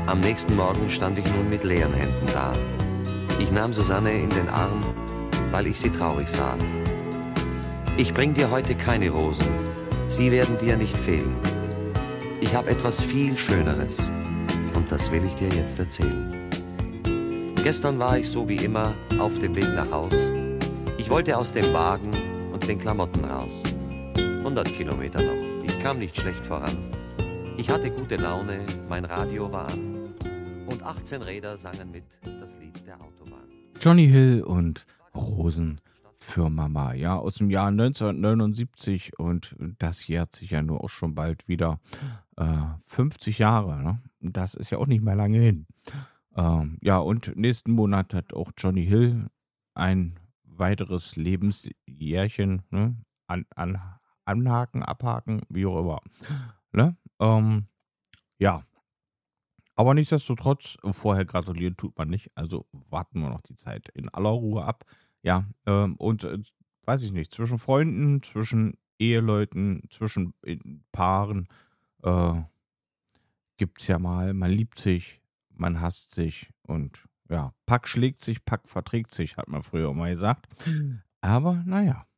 Am nächsten Morgen stand ich nun mit leeren Händen da. Ich nahm Susanne in den Arm, weil ich sie traurig sah. Ich bring dir heute keine Rosen, sie werden dir nicht fehlen. Ich habe etwas viel Schöneres und das will ich dir jetzt erzählen. Gestern war ich so wie immer auf dem Weg nach Haus. Ich wollte aus dem Wagen und den Klamotten raus. 100 Kilometer noch, ich kam nicht schlecht voran. Ich hatte gute Laune, mein Radio war an. Und 18 Räder sangen mit das Lied der Autobahn. Johnny Hill und Rosen für Mama, ja, aus dem Jahr 1979 und das jährt sich ja nur auch schon bald wieder 50 Jahre, ne? Das ist ja auch nicht mehr lange hin. Ja, und nächsten Monat hat auch Johnny Hill ein weiteres Lebensjährchen, ne? Anhaken, abhaken, wie auch immer. Ne? Ja, aber nichtsdestotrotz, vorher gratulieren tut man nicht, also warten wir noch die Zeit in aller Ruhe ab. Ja, und weiß ich nicht, zwischen Freunden, zwischen Eheleuten, zwischen Paaren gibt's ja mal, man liebt sich, man hasst sich und ja, Pack schlägt sich, Pack verträgt sich, hat man früher mal gesagt. Aber naja,